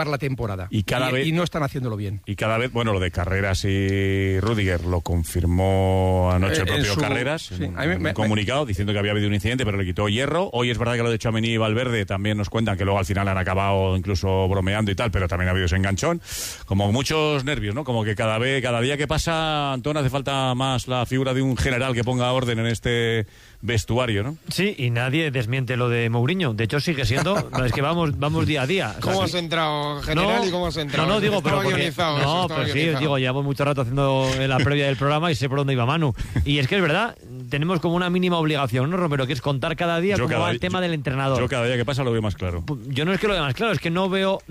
la temporada. Y no están haciéndolo bien. Y cada vez, bueno, lo de Carreras y Rüdiger lo confirmó anoche el propio Carreras, en un comunicado diciendo que había habido un incidente, pero le quitó hierro. Hoy es verdad que lo de Tchouaméni y Valverde también nos cuentan que luego al final han acabado incluso bromeando y tal, pero también ha habido ese enganchón. Como muchos nervios, ¿no? Como que cada día que pasa, Antón, hace falta más la figura de un general que ponga orden en este vestuario, ¿no? Sí, y nadie desmiente lo de Mourinho. De hecho, sigue siendo... es que vamos día a día. ¿Cómo has entrado, general, y cómo has entrado? No, digo, pero guionizado, pero sí, digo, llevamos mucho rato haciendo la previa del programa y sé por dónde iba Manu. Y es que es verdad, tenemos como una mínima obligación, ¿no, Romero? Que es contar cada día cómo va el tema del entrenador. Yo cada día que pasa lo veo más claro. Yo no es que lo vea más claro, es que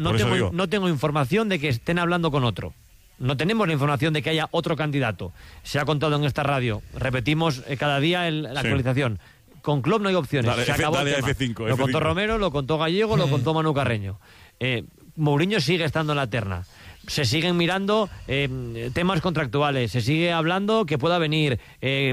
no tengo información de que estén hablando con otro. No tenemos la información de que haya otro candidato. Se ha contado en esta radio. Repetimos cada día la actualización. Con Klopp no hay opciones. Se acabó el tema. F5, lo contó Romero, lo contó Gallego, lo contó Manu Carreño. Mourinho sigue estando en la terna. Se siguen mirando temas contractuales. Se sigue hablando que pueda venir. ¿Qué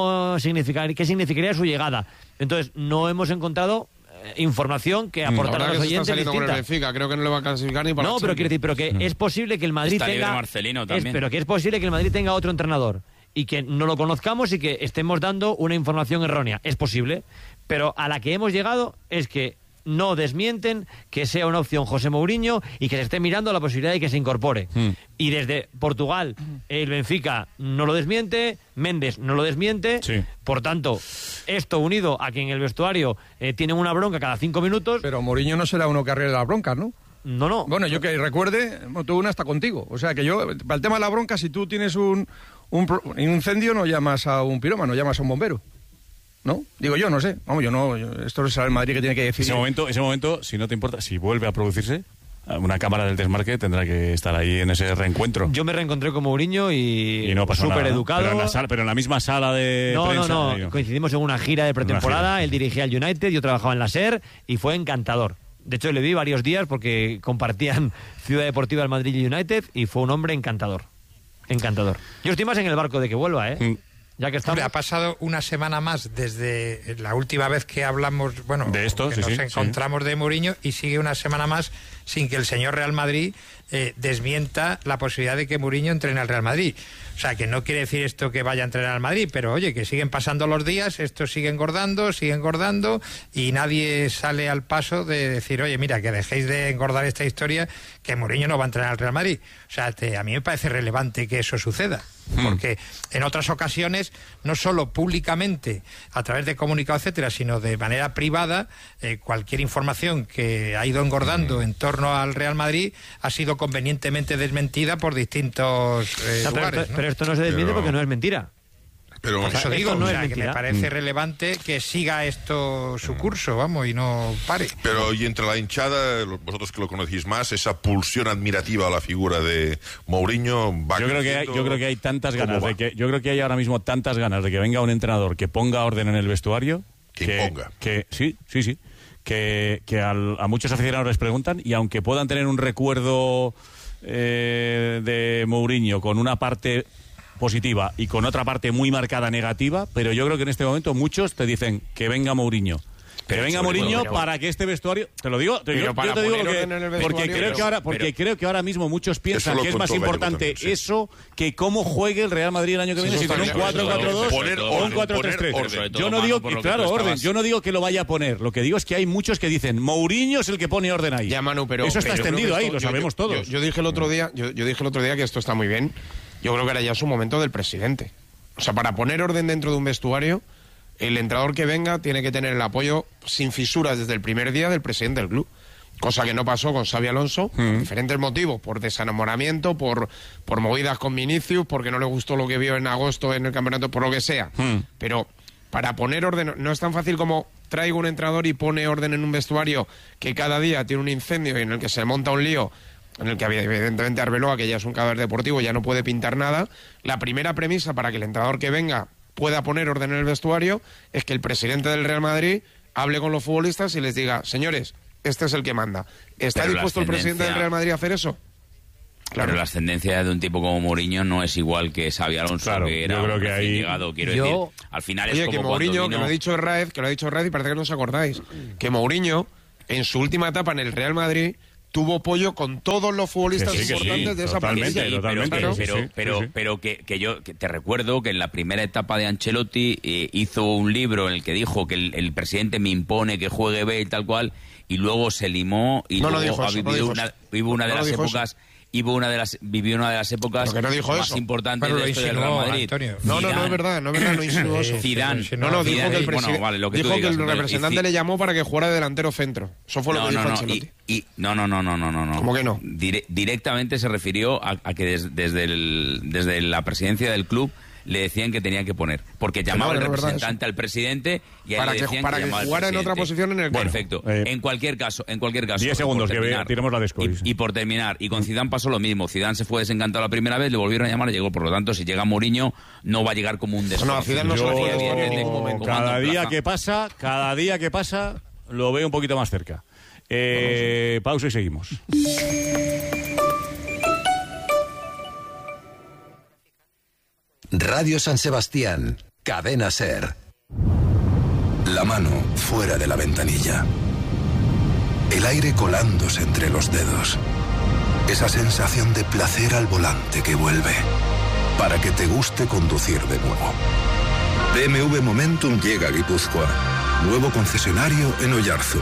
significaría su llegada? Entonces, no hemos encontrado información que aportar a los oyentes distinta. Creo que no le va a clasificar ni para No, pero quiero decir, que es posible que el Madrid pero que es posible que el Madrid tenga otro entrenador y que no lo conozcamos y que estemos dando una información errónea. Es posible, pero a la que hemos llegado es que no desmienten que sea una opción José Mourinho y que se esté mirando la posibilidad de que se incorpore. Y desde Portugal, el Benfica no lo desmiente, Méndez no lo desmiente. Sí. Por tanto, esto unido a que en el vestuario tienen una bronca cada 5 minutos... Pero Mourinho no será uno que arregle la bronca, ¿no? No. Bueno, yo que recuerde, tuve una hasta contigo. O sea, que yo, para el tema de la bronca, si tú tienes un incendio, no llamas a un pirómano, llamas a un bombero. ¿No? Digo yo, no sé. Vamos, esto será el Madrid que tiene que decidir. Ese momento, si no te importa, si vuelve a producirse, una cámara del desmarque tendrá que estar ahí en ese reencuentro. Yo me reencontré con Mourinho y no pasó súper nada, ¿no? educado. Pero en la misma sala de prensa. No. Coincidimos en una gira de pretemporada. Él dirigía el United, yo trabajaba en la SER y fue encantador. De hecho, le vi varios días porque compartían Ciudad Deportiva del Madrid y United y fue un hombre encantador. Encantador. Yo estoy más en el barco de que vuelva, ¿eh? Ya que estamos... Ha pasado una semana más desde la última vez que hablamos, de esto, que nos encontramos de Mourinho, y sigue una semana más sin que el señor Real Madrid desmienta la posibilidad de que Mourinho entrene al Real Madrid. O sea, que no quiere decir esto que vaya a entrenar al Madrid, pero oye, que siguen pasando los días, esto sigue engordando, y nadie sale al paso de decir, oye, mira, que dejéis de engordar esta historia, que Mourinho no va a entrenar al Real Madrid. O sea, a mí me parece relevante que eso suceda, porque en otras ocasiones, no solo públicamente, a través de comunicado, etcétera, sino de manera privada, cualquier información que ha ido engordando en torno al Real Madrid ha sido convenientemente desmentida por distintos lugares, ¿no? Pero esto no se desmiente porque no es mentira. Pero por eso digo, no que me parece relevante que siga esto su curso, y no pare. Pero y entre la hinchada, vosotros que lo conocéis más, esa pulsión admirativa a la figura de Mourinho va yo creo que hay tantas ganas yo creo que hay ahora mismo tantas ganas de que venga un entrenador que ponga orden en el vestuario, que sí, que a muchos aficionados les preguntan, y aunque puedan tener un recuerdo de Mourinho con una parte positiva y con otra parte muy marcada negativa, pero yo creo que en este momento muchos te dicen que venga Mourinho. Que venga Mourinho para que este vestuario... Te lo digo, yo te digo porque creo que ahora mismo muchos piensan que es más importante eso que cómo juegue el Real Madrid el año que viene, si con un 4-4-2 o un 4-3-3. Yo no digo orden, yo no digo que lo vaya a poner. Lo que digo es que hay muchos que dicen Mourinho es el que pone orden ahí. Ya, Manu, pero eso está extendido ahí, lo sabemos todos. Yo dije el otro día que esto está muy bien. Yo creo que ahora ya es un momento del presidente. O sea, para poner orden dentro de un vestuario, el entrenador que venga tiene que tener el apoyo sin fisuras desde el primer día del presidente del club. Cosa que no pasó con Xabi Alonso, por diferentes motivos, por desenamoramiento, por movidas con Vinicius, porque no le gustó lo que vio en agosto en el campeonato, por lo que sea. Pero para poner orden, no es tan fácil como traigo un entrenador y pone orden en un vestuario que cada día tiene un incendio y en el que se monta un lío, en el que evidentemente Arbeloa, que ya es un cadáver deportivo, ya no puede pintar nada. La primera premisa para que el entrenador que venga pueda poner orden en el vestuario es que el presidente del Real Madrid hable con los futbolistas y les diga, señores, este es el que manda. ¿Está dispuesto el presidente del Real Madrid a hacer eso? Claro. Pero la ascendencia de un tipo como Mourinho no es igual que Xabi Alonso, que era un recién llegado. Quiero decir, al final es como que Mourinho, vino... que lo ha dicho Raez y parece que no os acordáis, que Mourinho, en su última etapa en el Real Madrid, tuvo pollo con todos los futbolistas importantes de esa plantilla. Pero que yo te recuerdo que en la primera etapa de Ancelotti hizo un libro en el que dijo que el presidente me impone que juegue B y tal cual, y luego se limó y vivió una de las épocas... Vivió una de las épocas más importantes de esto del Real Madrid. No es verdad, no insinuó eso. Zidane. Dijo que el representante le llamó para que jugara de delantero centro. Eso fue lo que dijo Ancelotti. No. ¿Cómo que no? Directamente se refirió a que desde la presidencia del club le decían que tenía que poner, porque llamaba al representante al presidente y ahí le decían para que jugara en otra posición en el campo. Perfecto. En cualquier caso 10 segundos que tiremos la descubrir. Y por terminar, y con Zidane pasó lo mismo. Zidane se fue desencantado la primera vez, le volvieron a llamar y llegó. Por lo tanto, si llega Mourinho, no va a llegar como un desconocido. Zidane no se lo en ningún momento. Cada día que pasa, lo veo un poquito más cerca. Pausa y seguimos. Radio San Sebastián, Cadena SER. La mano fuera de la ventanilla. El aire colándose entre los dedos. Esa sensación de placer al volante que vuelve. Para que te guste conducir de nuevo. BMW Momentum llega a Guipúzcoa. Nuevo concesionario en Oyarzún.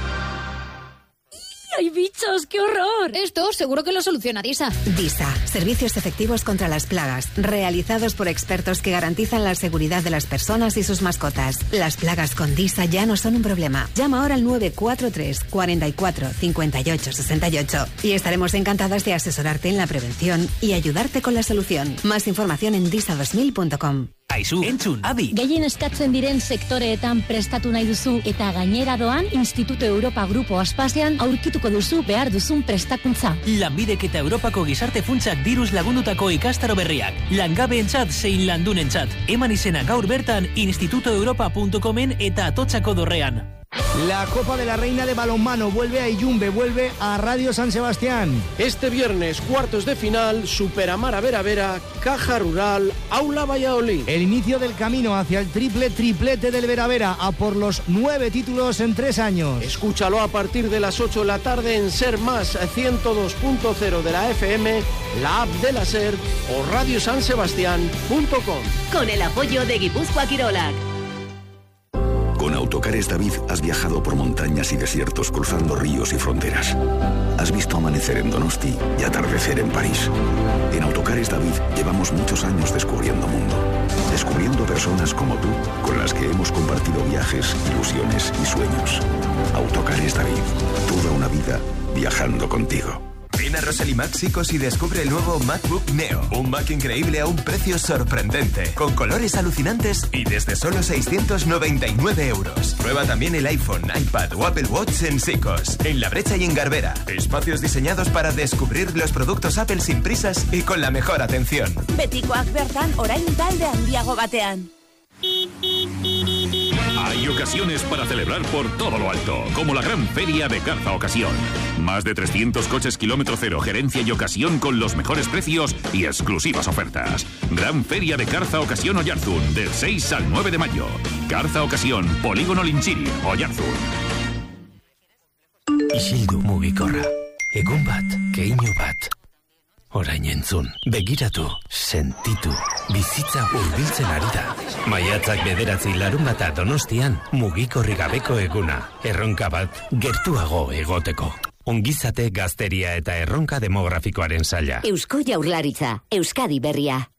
¡Hay bichos! ¡Qué horror! Esto seguro que lo soluciona DISA. DISA, servicios efectivos contra las plagas, realizados por expertos que garantizan la seguridad de las personas y sus mascotas. Las plagas con DISA ya no son un problema. Llama ahora al 943 44 58 68 y estaremos encantadas de asesorarte en la prevención y ayudarte con la solución. Más información en disa2000.com. Aizu, entzun, adi. Gehien eskatzen diren sektoreetan prestatu nahi duzu eta gainera doan Instituto Europa Grupo Aspasean aurkituko duzu behar duzun prestakuntza. Lanbidek eta Europako gizarte funtsak diruz lagundutako ikastaro berriak. Langabeentzat zein landunentzat. Eman izena gaur bertan institutoeuropa.comen eta Atotzako dorrean. La Copa de la Reina de Balonmano vuelve a Iyumbe, vuelve a Radio San Sebastián. Este viernes, cuartos de final, Superamara Vera Vera, Caja Rural, Aula Valladolid. El inicio del camino hacia el triplete del Vera Vera, a por los 9 títulos en 3 años. Escúchalo a partir de las 8 de la tarde en Ser Más 102.0 de la FM, la app de la Ser o radiosansebastián.com. Con el apoyo de Guipúzcoa Kirolak. Con Autocares David has viajado por montañas y desiertos cruzando ríos y fronteras. Has visto amanecer en Donosti y atardecer en París. En Autocares David llevamos muchos años descubriendo mundo. Descubriendo personas como tú, con las que hemos compartido viajes, ilusiones y sueños. Autocares David, toda una vida viajando contigo. Ven a Rosely Máxicos y descubre el nuevo MacBook Neo. Un Mac increíble a un precio sorprendente, con colores alucinantes y desde solo 699 euros. Prueba también el iPhone, iPad o Apple Watch en Sicos, en La Brecha y en Garbera. Espacios diseñados para descubrir los productos Apple sin prisas y con la mejor atención. Betikoak bertan orain talde handiago batean. Hay ocasiones para celebrar por todo lo alto, como la gran feria de Garza Ocasión. Más de 300 coches kilómetro cero, gerencia y ocasión con los mejores precios y exclusivas ofertas. Gran feria de Garza Ocasión Oyarzún, del 6 al 9 de mayo. Garza Ocasión, Polígono Linchiri, Oyarzún. Isildu mugikorra. Egun bat, keinu bat. Orain entzun, begiratu, sentitu, bizitza hurbiltzen ari da. Maiatzak 9 larunbata Donostian, mugikorri gabeko eguna. Erronka bat, gertuago egoteko. Ongizate, gazteria eta erronka demografikoaren saila. Eusko Jaurlaritza, Euskadi berria.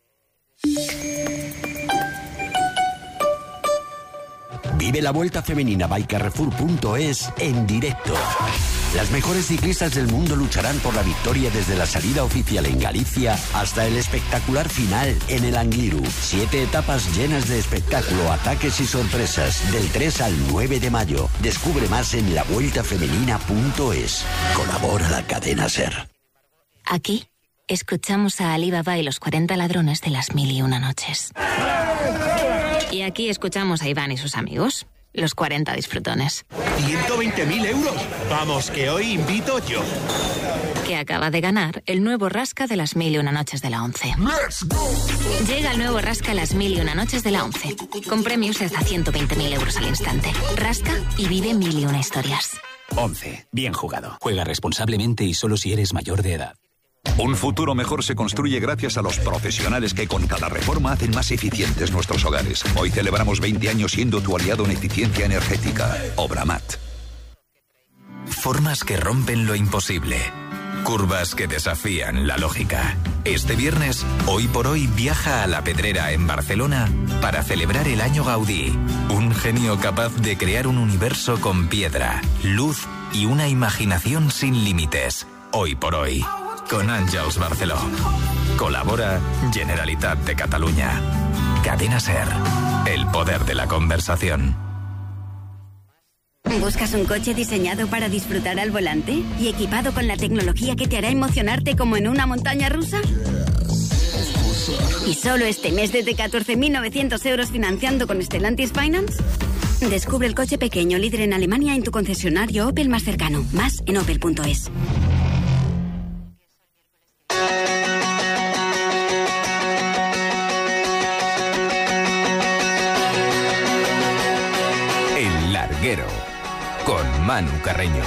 Vive la Vuelta Femenina by Carrefour.es en directo. Las mejores ciclistas del mundo lucharán por la victoria desde la salida oficial en Galicia hasta el espectacular final en el Angliru. 7 etapas llenas de espectáculo, ataques y sorpresas del 3 al 9 de mayo. Descubre más en lavueltafemenina.es. Colabora la cadena SER. Aquí escuchamos a Ali Baba y los 40 ladrones de las 1001 noches. Y aquí escuchamos a Iván y sus amigos, los 40 disfrutones. ¡120.000 euros! Vamos, que hoy invito yo. Que que acaba de ganar el nuevo Rasca de las 1001 noches de la 11. Llega el nuevo Rasca las 1001 noches de la 11, con premios de hasta 120.000 euros al instante. Rasca y vive 1001 historias. 11. Bien jugado. Juega responsablemente y solo si eres mayor de edad. Un futuro mejor se construye gracias a los profesionales que con cada reforma hacen más eficientes nuestros hogares. Hoy celebramos 20 años siendo tu aliado en eficiencia energética. Obramat. Formas que rompen lo imposible. Curvas que desafían la lógica. Este viernes, Hoy por Hoy viaja a La Pedrera en Barcelona para celebrar el Año Gaudí. Un genio capaz de crear un universo con piedra, luz y una imaginación sin límites. Hoy por Hoy, con Àngels Barceló. Colabora Generalitat de Catalunya. Cadena SER. El poder de la conversación. ¿Buscas un coche diseñado para disfrutar al volante y equipado con la tecnología que te hará emocionarte como en una montaña rusa? ¿Y solo este mes desde 14.900 euros financiando con Stellantis Finance? Descubre el coche pequeño líder en Alemania en tu concesionario Opel más cercano. Más en opel.es. El Larguero, con Manu Carreño.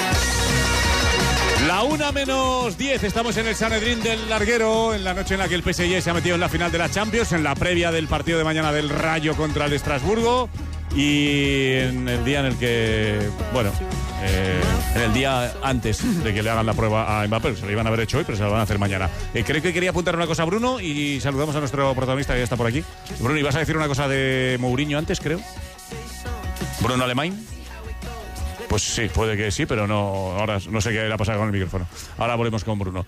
La 1:10, estamos en el Sanedrín del Larguero, en la noche en la que el PSG se ha metido en la final de la Champions, en la previa del partido de mañana del Rayo contra el Estrasburgo, y en el día en el que, bueno, en el día antes de que le hagan la prueba a Mbappé. Se lo iban a haber hecho hoy, pero se lo van a hacer mañana. Creo que quería apuntar una cosa a Bruno, y saludamos a nuestro protagonista que ya está por aquí. Bruno, ¿ibas a decir una cosa de Mourinho antes, creo? ¿Bruno Alemán? Pues sí, puede que sí, pero no, ahora no sé qué le ha pasado con el micrófono. Ahora volvemos con Bruno.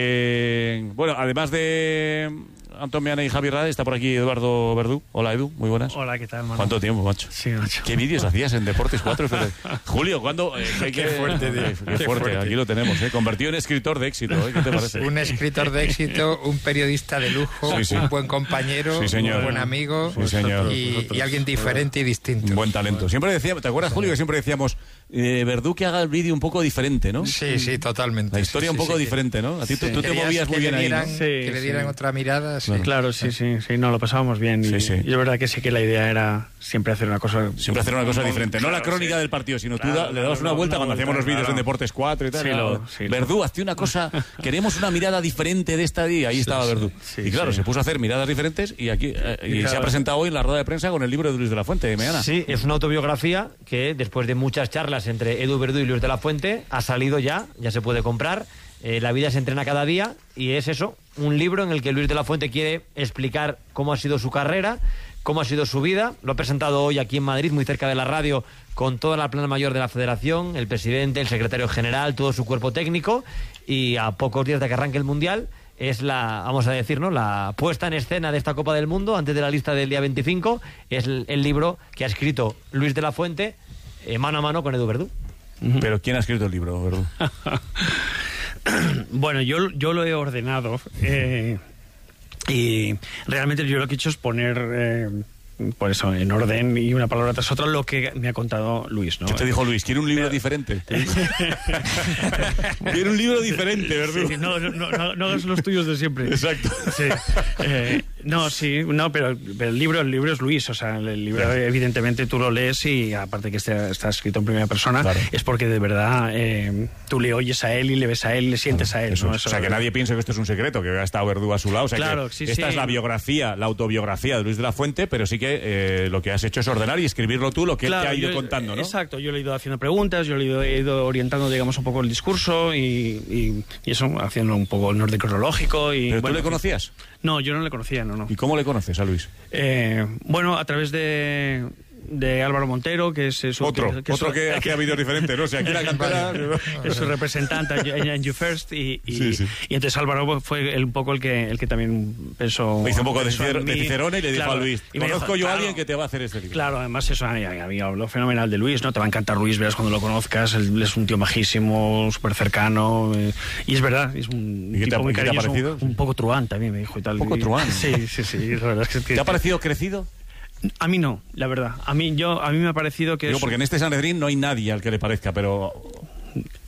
Bueno, además de Antón Meana y Javier Rade, está por aquí Eduardo Verdú. Hola, Edu, muy buenas. Hola, ¿qué tal, Manu? ¿Cuánto tiempo, macho? Sí, macho. ¿Qué vídeos hacías en Deportes 4? Julio, ¿cuándo? Qué fuerte, qué fuerte, aquí lo tenemos, convertido en escritor de éxito, ¿qué te parece? Un escritor de éxito, un periodista de lujo, sí. Un buen compañero, un buen amigo, sí, señor. Y alguien diferente y distinto. Un buen talento. Siempre decíamos, ¿te acuerdas, Julio, que siempre decíamos Verdú que haga el vídeo un poco diferente, ¿no? Sí, totalmente. La historia un poco diferente, ¿no? A ti tú te movías muy bien ahí, ¿no? Que le dieran otra mirada, sí. Claro, sí, no, lo pasábamos bien. Y es verdad que sí que la idea era siempre hacer una cosa... Siempre hacer una cosa diferente. No la crónica del partido, sino tú le dabas una vuelta cuando hacíamos los vídeos en Deportes 4 y tal. Verdú, hazte una cosa... Queremos una mirada diferente de esta día. Ahí estaba Verdú. Y claro, se puso a hacer miradas diferentes y aquí se ha presentado hoy en la rueda de prensa con el libro de Luis de la Fuente, de Meana. Sí, es una autobiografía que después de muchas charlas entre Edu Verdú y Luis de la Fuente ha salido ya se puede comprar. La vida se entrena cada día y es eso, un libro en el que Luis de la Fuente quiere explicar cómo ha sido su carrera, cómo ha sido su vida. Lo ha presentado hoy aquí en Madrid, muy cerca de la radio, con toda la plana mayor de la Federación, el presidente, el secretario general, todo su cuerpo técnico, y a pocos días de que arranque el Mundial es vamos a decir, ¿no?, la puesta en escena de esta Copa del Mundo antes de la lista del día 25. Es el libro que ha escrito Luis de la Fuente mano a mano con Edu Verdú. ¿Pero quién ha escrito el libro, Verdú? Bueno, yo lo he ordenado y realmente yo lo que he hecho es poner por eso, en orden y una palabra tras otra, lo que me ha contado Luis, ¿no? ¿Qué te dijo Luis? ¿Quiere un libro diferente? Quiere un libro diferente, ¿verdad? Sí, no hagas los tuyos de siempre. Exacto. Sí. Pero el libro es Luis, o sea, el libro evidentemente tú lo lees y aparte que está escrito en primera persona, es porque de verdad tú le oyes a él y le ves a él, le sientes a él. Eso, ¿no? O sea, que nadie piense que esto es un secreto, que ha estado Verdú a su lado. O sea, esta es la biografía, la autobiografía de Luis de la Fuente, pero sí que lo que has hecho es ordenar y escribirlo tú, lo que él te ha ido contando, ¿no? Exacto, yo le he ido haciendo preguntas, yo le he ido orientando, digamos, un poco el discurso y eso, haciendo un poco el orden cronológico. ¿Pero tú le conocías? No, yo no le conocía, no. ¿Y cómo le conoces a Luis? Bueno, a través de Álvaro Montero, que es su... Otro que ha habido diferente, ¿no? O sea, aquí la cantera... es su representante en You First y entonces Álvaro fue un poco el que también pensó... Hizo un poco de Cicerone y le dijo a Luis, conozco yo a alguien que te va a hacer este libro. Claro, además eso, había hablado fenomenal de Luis, ¿no? Te va a encantar Luis, verás cuando lo conozcas, él es un tío majísimo, súper cercano, y es verdad, es un tipo muy cariñoso, un poco truán también, me dijo y tal. ¿Un poco truán? Sí, la verdad es que... ¿Te ha parecido crecido? A mí no, la verdad. A mí me ha parecido que... Digo, porque en este Sanedrín no hay nadie al que le parezca, pero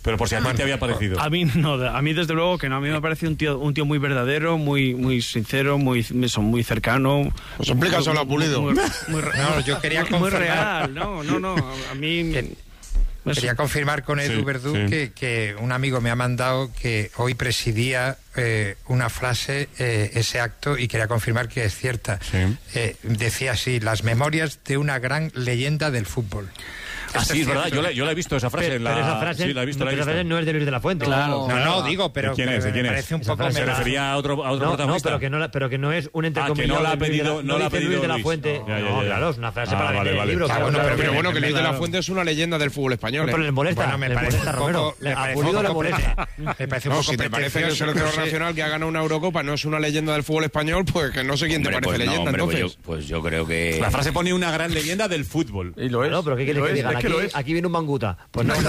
Pero por si a ti te había parecido. A mí no, a mí desde luego que no. A mí me parece un tío muy verdadero, muy sincero, muy cercano. Pues explícaselo a Pulido. No, yo quería confirmar. Muy real, no. A mí... Quería confirmar con Edu Verdú que un amigo me ha mandado que hoy presidía una frase, ese acto, y quería confirmar que es cierta. Decía así: las memorias de una gran leyenda del fútbol. Sí, es verdad, yo la he visto esa frase. Pero esa frase, la he visto. Esa frase no es de Luis de la Fuente. Claro. No, digo, pero ¿Quién es? me parece un poco... Se refería a otro protagonista. No, pero que no es un entrecomillado. Que no la ha pedido Luis de la Fuente. No, claro, es una frase para leer el libro. Pero bueno, que Luis de la Fuente es una leyenda del fútbol español. Pero le molesta, me parece Romero. A Pulido le molesta. Me parece un poco... Si te parece que el seleccionador nacional que ha ganado una Eurocopa no es una leyenda del fútbol español, pues que no sé quién te parece leyenda, entonces. Pues yo creo que... La frase pone una gran leyenda del fútbol. Y lo es. No, pero ¿qué quieres que digan? Aquí viene un manguta. Pues no,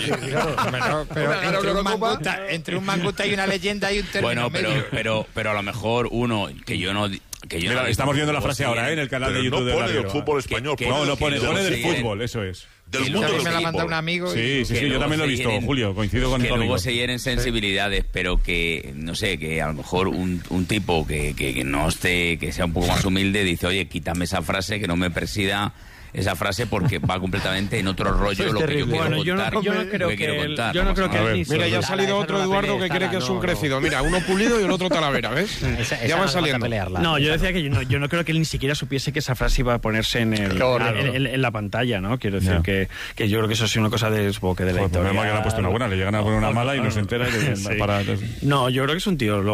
pero entre un manguta y una leyenda hay un término medio. Pero a lo mejor uno que yo no... Mira, estamos viendo la frase ahora en el canal de YouTube. No pone del fútbol español. No pone del fútbol, eso es. Del mundo me la ha mandado un amigo. Sí, yo también lo he visto, Julio, coincido con tu amigo. Que luego se hieren sensibilidades, pero que, no sé, que a lo mejor un tipo que no esté, que sea un poco más humilde, dice, oye, quítame esa frase, que no me presida esa frase, porque va completamente en otro rollo lo que yo quiero contar. Yo no creo que... Mira, ya ha salido otro Eduardo que cree que es un crecido. Mira, uno Pulido y el otro Talavera, ¿ves? Ya van saliendo. No, yo decía que yo no creo que él ni siquiera supiese que esa frase iba a ponerse en la pantalla, ¿no? Quiero decir que yo creo que eso es una cosa de la historia. Pues menos mal que le han puesto una buena, le llegan a poner una mala y no se entera. No, yo creo que es un tío...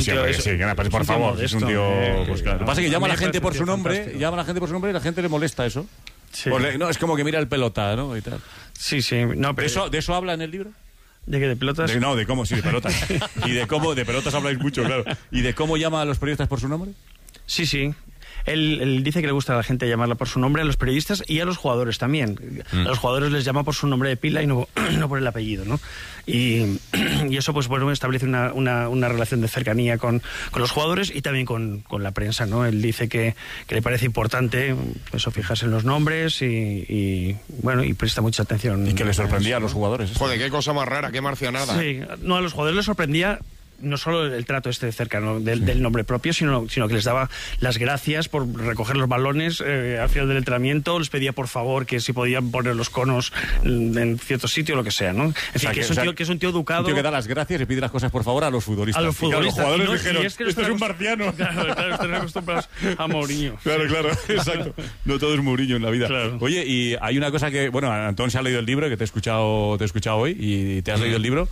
Por favor, es un tío... Lo que pasa es que llama a la gente por su nombre y la gente le molesta eso. Sí. No, es como que mira el pelota, ¿no? Y tal. Sí. No, pero... ¿De eso habla en el libro? ¿De qué? ¿De pelotas? De cómo, sí, de pelotas. Y de cómo, de pelotas habláis mucho, claro. ¿Y de cómo llama a los periodistas por su nombre? Sí. Él dice que le gusta a la gente llamarla por su nombre, a los periodistas y a los jugadores también. A los jugadores les llama por su nombre de pila y no por el apellido, ¿no? Y eso pues bueno, establece una relación de cercanía con los jugadores y también con la prensa, ¿no? Él dice que le parece importante eso, fijarse en los nombres y presta mucha atención. Y que le sorprendía a los jugadores. Joder, qué cosa más rara, qué marcianada. Sí, no, a los jugadores les sorprendía no solo el trato de cerca, ¿no? del nombre propio, sino que les daba las gracias por recoger los balones al final del entrenamiento, les pedía por favor que si podían poner los conos en cierto sitio, lo que sea, ¿no? En fin, que es un tío educado. Un tío que da las gracias y pide las cosas por favor a los futbolistas. A los futbolistas. Claro, los jugadores dijeron, esto es un marciano. Claro, están acostumbrados a Mourinho. Claro, exacto. No todo es Mourinho en la vida. Claro. Oye, y hay una cosa que, bueno, Antón se ha leído el libro, que te he escuchado hoy, y te has leído el libro.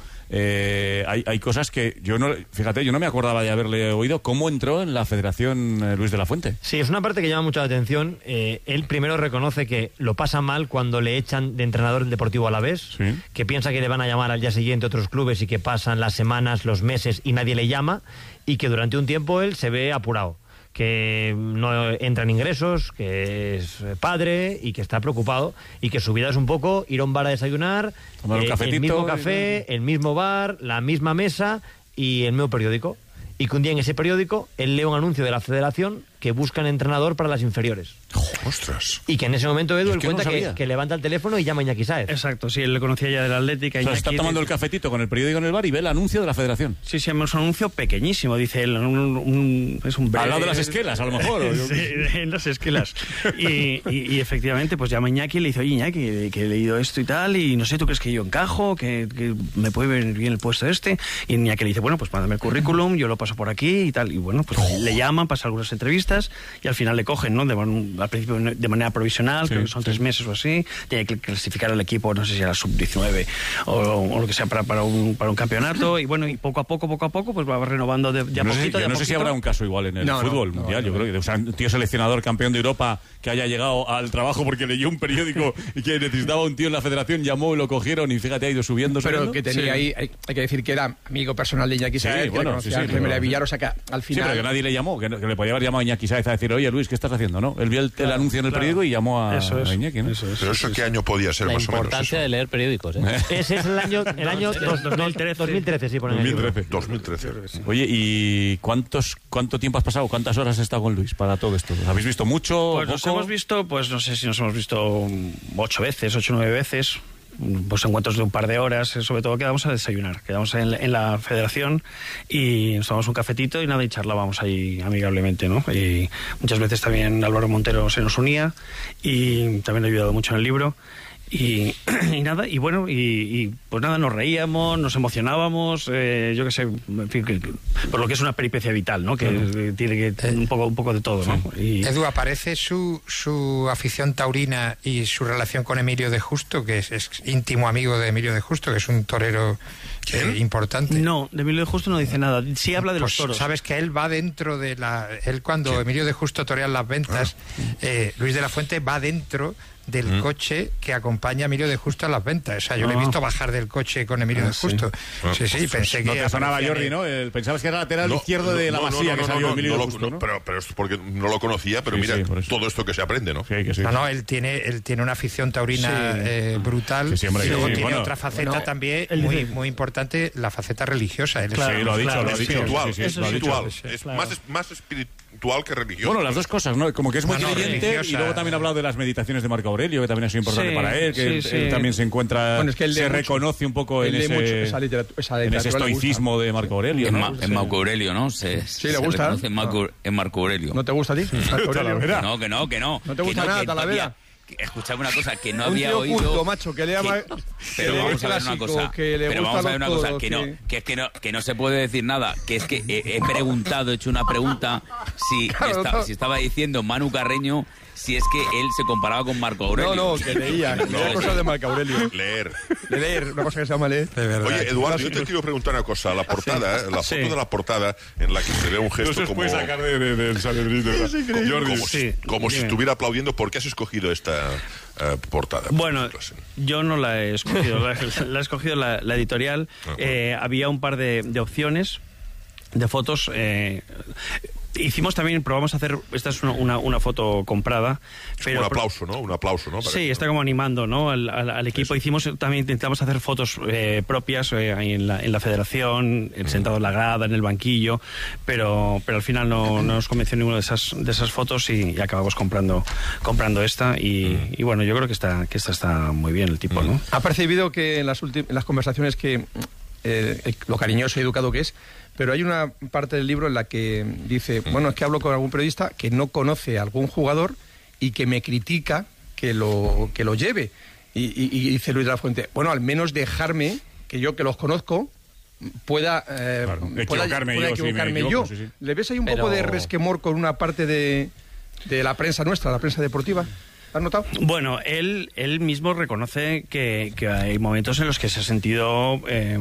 Hay cosas que yo no me acordaba de haberle oído. ¿Cómo entró en la Federación Luis de la Fuente? Sí, es una parte que llama mucho la atención. Él primero reconoce que lo pasa mal cuando le echan de entrenador del Deportivo Alavés, que piensa que le van a llamar al día siguiente otros clubes y que pasan las semanas, los meses y nadie le llama, y que durante un tiempo él se ve apurado, que no entran ingresos, que es padre y que está preocupado y que su vida es un poco ir a un bar a desayunar, el mismo café, el mismo bar, la misma mesa y el mismo periódico. Y que un día en ese periódico él lee un anuncio de la Federación que buscan entrenador para las inferiores. ¡Ostras! Y que en ese momento Edu cuenta que levanta el teléfono y llama a Iñaki Sáez. Exacto, sí, él le conocía ya del Atlético. O sea, está tomando el cafetito con el periódico en el bar y ve el anuncio de la Federación. Sí, es un anuncio pequeñísimo, dice él. Es un breve... Al lado de las esquelas, a lo mejor. Sí, en las esquelas. y efectivamente, pues llama a Iñaki y le dice, oye, Iñaki, que he leído esto y tal, y no sé, ¿tú crees que yo encajo? Que me puede venir bien el puesto este. Y Iñaki le dice, bueno, pues mándame el currículum, yo lo paso por aquí y tal. Y bueno, pues le llaman, pasa algunas entrevistas y al final le cogen, ¿no? Al principio de manera provisional, creo que son 3 meses o así, tiene que clasificar al equipo, no sé si era sub-19 o lo que sea para un campeonato, y bueno, y poco a poco pues va renovando no sé si habrá un caso igual en el fútbol mundial. Yo creo que un tío seleccionador campeón de Europa que haya llegado al trabajo porque leyó un periódico y que necesitaba un tío en la Federación, llamó y lo cogieron y fíjate, ha ido subiendo. Pero que tenía ahí, hay que decir que era amigo personal de Iñaki Sáez, que conocía a Gemela de Villar, o sea que al final... Sí, pero que nadie le llamó, que le podía haber llamado a Iñaki Sáez a decir, oye Luis, ¿qué estás haciendo? ¿No? Él vio el anuncio en el periódico y llamó a Iñaki, ¿no? Pero eso, ¿qué año podía ser más o menos? La importancia de leer periódicos, ¿eh? Ese es el año 2013, sí, ponen 2013. Oye, ¿y cuánto tiempo has pasado? ¿Cuántas horas has estado con Luis para todo esto? ¿Habéis visto mucho? Pues nos hemos visto, pues no sé si nos hemos visto 8 o 9 veces. pues encuentros de un par de horas, sobre todo quedamos a desayunar, quedamos en la federación y nos tomamos un cafetito y nada, y charlábamos ahí amigablemente, ¿no? Y muchas veces también Álvaro Montero se nos unía y también ha ayudado mucho en el libro. Y nada, y bueno, y pues nada, nos reíamos, nos emocionábamos, yo qué sé, en fin, por lo que es una peripecia vital, ¿no? Que tiene que un poco de todo, ¿no? Y... Edu, ¿aparece su afición taurina y su relación con Emilio de Justo, que es íntimo amigo de Emilio de Justo, que es un torero importante? No, de Emilio de Justo no dice nada, sí habla de los toros. Sabes que él va dentro de él cuando Emilio de Justo torea las ventas, Luis de la Fuente va dentro del coche que acompaña a Emilio de Justo a las ventas. O sea, yo le he visto bajar del coche con Emilio de Justo. Sí, pensé que... No te sonaba Jordi, ¿no? Pensabas que era lateral izquierdo de la Masía que salió Emilio de Justo, ¿no? Pero es porque no lo conocía, pero mira, todo esto que se aprende, ¿no? No, él tiene una afición taurina brutal. Y luego tiene otra faceta también muy importante, la faceta religiosa. Sí, lo ha dicho. Es más espiritual que religioso. Bueno, las dos cosas, ¿no? Como que es muy creyente y luego también ha hablado de las meditaciones de Marco Aurelio, que también ha sido importante para él, que él también se encuentra, se reconoce un poco en ese estoicismo de Marco Aurelio. En Marco Aurelio, ¿no? Sí, le gusta. En Marco Aurelio. ¿No te gusta a ti? Que no. ¿No te gusta nada, Talavera? Escuchame una cosa, que no había oído... Culto, macho, que le llama... Pero vamos a ver una cosa, que no se puede decir nada, que es que he hecho una pregunta si estaba diciendo Manu Carreño si es que él se comparaba con Marco Aurelio. No, que leía cosas de Marco Aurelio. Leer, una cosa que se llama leer. Oye, Eduardo, yo te quiero preguntar una cosa. La portada, la foto de la portada en la que se ve un gesto no se puede sacar del Sanedrín, como si estuviera aplaudiendo. ¿Por qué has escogido esta portada? Bueno, yo no la he escogido, la ha escogido la editorial. Había un par de opciones de fotos. Probamos a hacer, esta es una foto comprada. Pero un aplauso, ¿no? Un aplauso, ¿no? Sí, está como animando, ¿no? Al equipo. Intentamos hacer fotos propias ahí en la federación, sentado en la grada, en el banquillo, pero al final no nos convenció ninguna de esas fotos y acabamos comprando esta y bueno, yo creo que esta está muy bien el tipo, ¿no? ¿Ha percibido que en las conversaciones que lo cariñoso y educado que es, pero hay una parte del libro en la que dice, bueno, es que hablo con algún periodista que no conoce a algún jugador y que me critica que lo lleve? Y dice Luis de la Fuente, bueno, al menos dejarme, que yo que los conozco, pueda equivocarme yo. Sí. ¿Le ves ahí un poco de resquemor con una parte de la prensa nuestra, la prensa deportiva? ¿Has notado? Bueno, él mismo reconoce que hay momentos en los que se ha sentido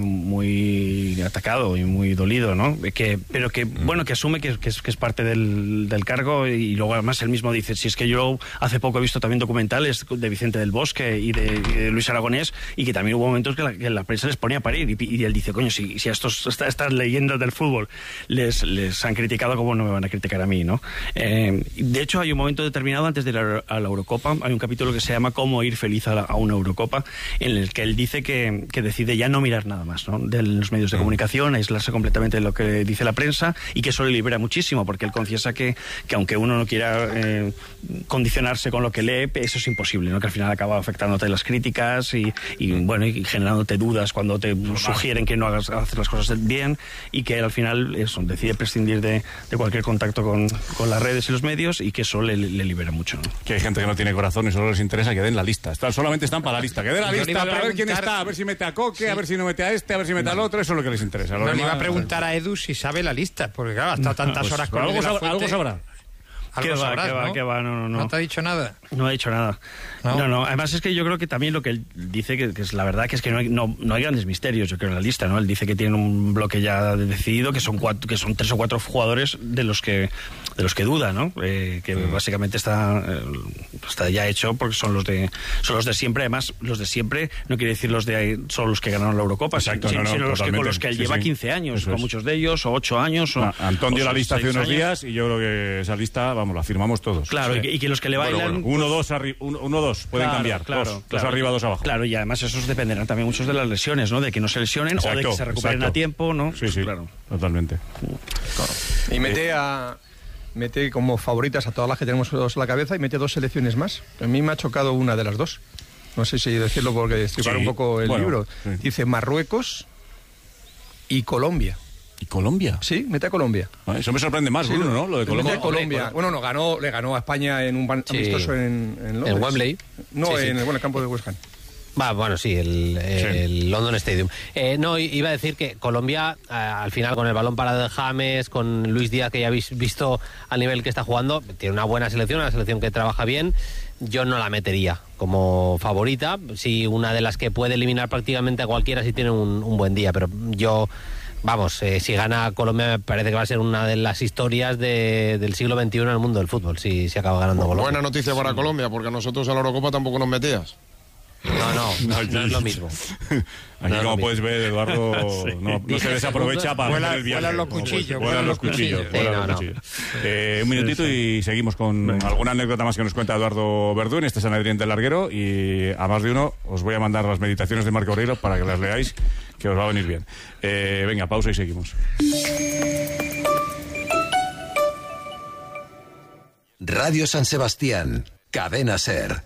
muy atacado y muy dolido, ¿no? Pero que asume que es parte del cargo y luego además él mismo dice, si es que yo hace poco he visto también documentales de Vicente del Bosque y de Luis Aragonés y que también hubo momentos que la prensa les ponía a parir y él dice, coño, si a estas leyendas del fútbol les han criticado, ¿cómo no me van a criticar a mí, no? De hecho, hay un momento determinado antes de la Eurocopa. Hay un capítulo que se llama Cómo ir feliz a una Eurocopa, en el que él dice que decide ya no mirar nada más, ¿no? De los medios de comunicación, aislarse completamente de lo que dice la prensa y que eso le libera muchísimo, porque él confiesa que aunque uno no quiera condicionarse con lo que lee, eso es imposible, ¿no? Que al final acaba afectándote las críticas y generándote dudas cuando te sugieren que no haces las cosas bien y que él al final decide prescindir de cualquier contacto con las redes y los medios y que eso le libera mucho, ¿no? Que hay gente que no tiene corazón y solo les interesa que den la lista. Solamente están para la lista. Que den la lista, a ver quién está, a ver si mete a Coque, a ver si no mete a este, a ver si mete al otro. Eso es lo que les interesa. No, le iba a preguntar a Edu si sabe la lista, porque claro, ha estado tantas horas con algo sabrá. ¿Qué va? No. ¿No te ha dicho nada? No ha dicho nada. No. Además es que yo creo que también lo que él dice, que es la verdad, que es que no hay grandes misterios, yo creo, en la lista, ¿no? Él dice que tiene un bloque ya decidido, que son 3 o 4 jugadores de los que duda, ¿no? Que básicamente está ya hecho porque son los de siempre. Además, los de siempre no quiere decir solo los que ganaron la Eurocopa, sino con los que él lleva 15 años, con muchos de ellos, o 8 años. Antón dio la lista hace unos días y yo creo que esa lista, vamos, la firmamos todos. Claro, y que los que le bailan... 1-2 pueden cambiar. Claro. Dos arriba, 2 abajo. Claro, y además esos dependerán también muchos de las lesiones, ¿no? De que no se lesionen o de que se recuperen a tiempo, ¿no? Sí, claro. Totalmente. Claro. Y mete como favoritas a todas las que tenemos en la cabeza y mete 2 selecciones más. A mí me ha chocado una de las 2. no sé si decirlo porque destripar un poco el libro. Sí. Dice Marruecos y Colombia. ¿Y Colombia? Sí, mete a Colombia. Eso me sorprende más, Bruno, ¿no? Lo de Colombia. Colombia. Bueno, le ganó a España en un amistoso en Londres. ¿En Wembley? No, en el campo de West Ham. Bueno, sí, el London Stadium. No, iba a decir que Colombia, al final, con el balón parado de James, con Luis Díaz, que ya habéis visto al nivel que está jugando, tiene una buena selección, una selección que trabaja bien. Yo no la metería como favorita. Sí, una de las que puede eliminar prácticamente a cualquiera si tiene un buen día, pero yo... Vamos, si gana Colombia me parece que va a ser una de las historias del siglo XXI en el mundo del fútbol, si acaba ganando Colombia. Buena noticia para Colombia, porque a nosotros a la Eurocopa tampoco nos metías. No es lo mismo. Aquí, como puedes ver, Eduardo no se desaprovecha para hacer el viaje. Vuelan los cuchillos. Un minutito y seguimos con alguna anécdota más que nos cuenta Eduardo Verdú. Este es San Adrián del Larguero, y a más de uno os voy a mandar las meditaciones de Marco Oreiro para que las leáis, que os va a venir bien. Venga, pausa y seguimos. Radio San Sebastián, Cadena SER.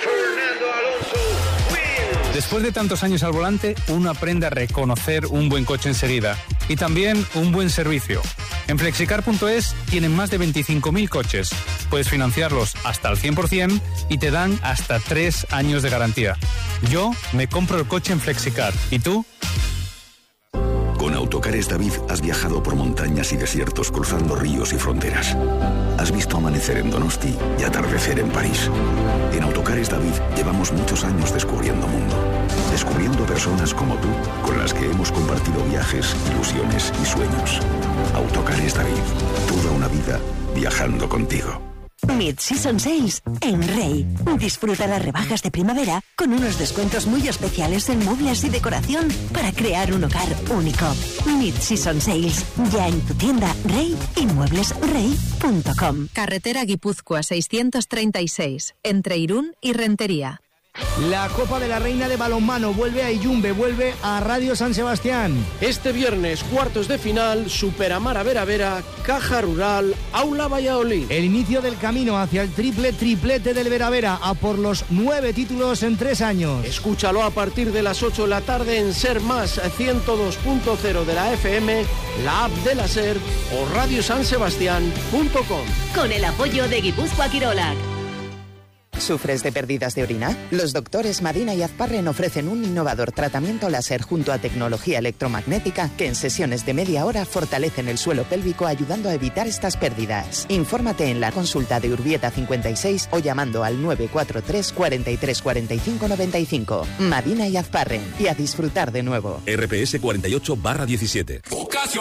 Después de tantos años al volante, uno aprende a reconocer un buen coche enseguida y también un buen servicio. En Flexicar.es tienen más de 25.000 coches. Puedes financiarlos hasta al 100% y te dan hasta 3 años de garantía. Yo me compro el coche en Flexicar. ¿Y tú? Con Autocares David has viajado por montañas y desiertos, cruzando ríos y fronteras. Has visto amanecer en Donosti y atardecer en París. En Autocares David llevamos muchos años descubriendo mundo. Descubriendo personas como tú, con las que hemos compartido viajes, ilusiones y sueños. Autocares David, toda una vida viajando contigo. Mid-Season Sales en Rey. Disfruta las rebajas de primavera con unos descuentos muy especiales en muebles y decoración para crear un hogar único. Mid-Season Sales, ya en tu tienda Rey y mueblesrey.com. Carretera Guipúzcoa 636, entre Irún y Rentería. La Copa de la Reina de Balonmano vuelve a Iyumbe, vuelve a Radio San Sebastián. Este viernes, cuartos de final, Superamara Vera Vera, Caja Rural, Aula Valladolid. El inicio del camino hacia el triplete del Vera Vera, a por los 9 títulos en 3 años. Escúchalo a partir de las 8 de la tarde en Ser Más 102.0 de la FM, la app de la Ser o radiosansebastian.com. Con el apoyo de Guipúzcoa Quirolac. ¿Sufres de pérdidas de orina? Los doctores Madina y Azparren ofrecen un innovador tratamiento láser junto a tecnología electromagnética que en sesiones de media hora fortalecen el suelo pélvico, ayudando a evitar estas pérdidas. Infórmate en la consulta de Urbieta 56 o llamando al 943 43 45 95. Madina y Azparren, y a disfrutar de nuevo. RPS 48/17.